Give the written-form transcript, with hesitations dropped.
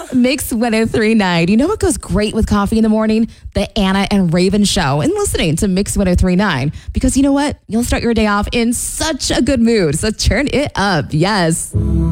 Mix 1039. You know what goes great with coffee in the morning? The Anna and Raven Show and listening to Mix 1039. Because you know what? You'll start your day off in such a good mood. So turn it up. Yes.